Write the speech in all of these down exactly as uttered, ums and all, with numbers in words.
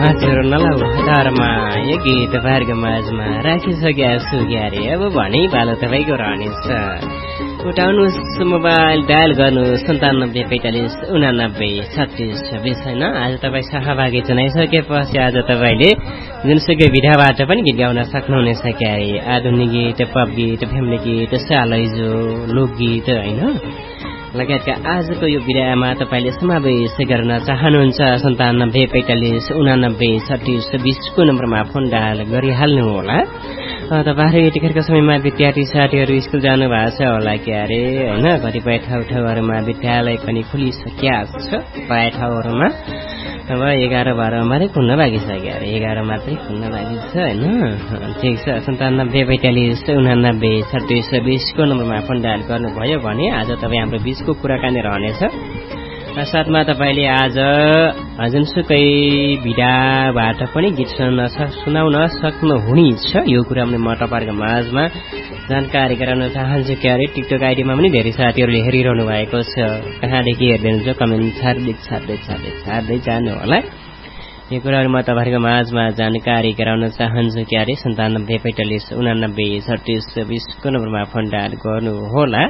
हजुर नलाउ हतारमा यो गीत तपाईँहरूको माझमा राखिसकेका छु क्यारे अब भने पालो तपाईँको रहनेछ। उठाउनुहोस् मोबाइल डायल गर्नु सन्तानब्बे पैँतालिस उनानब्बे छत्तिस छब्बिस होइन। आज तपाईँ सहभागी जनाइसकेपछि आज तपाईँले जुनसुकै विधाबाट पनि गीत गाउन सक्नुहुनेछ क्यारे। आधुनिक गीत, पप गीत, फ्यामिली गीत, सालैजो, लोकगीत होइन लगायतका आजको यो विधामा तपाईँले समावेश गर्न चाहनुहुन्छ सन्तानब्बे पैँतालिस उनानब्बे छत्तिस बिसको नम्बरमा फोन डायल गरिहाल्नुहोला। तपाईँहरू यतिखेरको समयमा विद्यार्थी साथीहरू स्कुल जानु भएको छ होला क्यारे होइन। कतिपय ठाउँ ठाउँहरूमा विद्यालय पनि खुलिसकिया छ प्राय ठाउँहरूमा। अब एघार बाह्र मात्रै खुल्न बाँकी छ क्यारे, एघार मात्रै खुल्न बाँकी छ होइन। ठिक छ, सन्तानब्बे पैँतालिस उनानब्बे छत्तिस बिसको नम्बरमा फोन डायल गर्नुभयो भने आज तपाईँ हाम्रो बिचको कुराकानी रहनेछ। साथमा तपाईँले आज जुनसुकै विधाबाट पनि गीत सुनाउन सुनाउन सक्नुहुनेछ। यो कुरा पनि म तपाईँहरूको माझमा जानकारी गराउन चाहन्छु क्यारे। टिकटक आइडीमा पनि धेरै साथीहरूले हेरिरहनु भएको छ। कहाँदेखि हेरिदिनुहुन्छ कमेन्ट छाड्दै छाड्दै छाड्दै छाड्दै जानु होला। यो कुराहरू म तपाईँहरूको माझमा जानकारी गराउन चाहन्छु क्यारे। सन्तानब्बे पैँतालिस उनानब्बे छत्तिस बिसको नम्बरमा फोन डायल गर्नुहोला।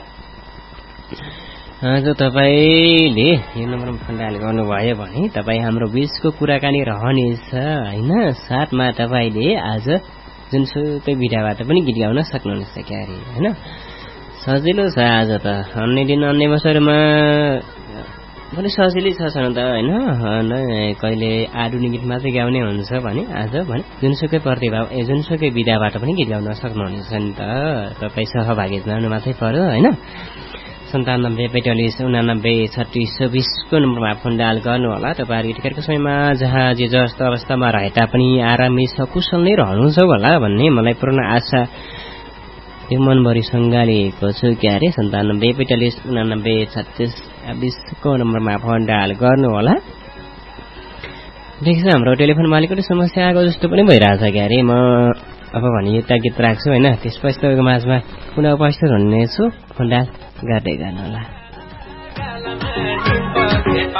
आज तपाईँले यो नम्बरमा फोन डायल गर्नुभयो भने तपाईँ हाम्रो बिचको कुराकानी रहनेछ होइन। साथमा तपाईँले आज जुनसुकै विधाबाट पनि गीत गाउन सक्नुहुनेछ क्यारे होइन। सजिलो छ आज त, अन्य दिन अन्य वर्षहरूमा पनि सजिलै छ छन त होइन। कहिले आधुनिक गीत मात्रै गाउने हुन्छ भने आज भने जुनसुकै प्रतिभा ए जुनसुकै विधाबाट पनि गीत गाउन सक्नुहुनेछ नि त। तपाईँ सहभागी जानु मात्रै पर्यो होइन। सन्तानब्बे पैँतालिस उनानब्बे छत्तिस बिसको नम्बरमा फोन डायल गर्नु होला। तपाईँहरू यतिखेरको समयमा जहाँ जे जस्तो अवस्थामा रहे तापनि आरामी सकुशल नै रहनुहुन्छ होला भन्ने मलाई पूर्ण आशा यो मनभरि सङ्गालिएको छु क्यारे। सन्तानब्बे पैँतालिस उनानब्बे छत्तिस बिसको नम्बरमा फोन डायल गर्नु होला। ठिक छ, हाम्रो टेलिफोन मालिकले समस्या आएको जस्तो पनि भइरहेछ क्यारे। म अब भने यता गीत राख्छु होइन। त्यसपछि तपाईँको माझमा पुनः उपस्थित हुनेछु। फोन डायल गर्दै गर्नु होला।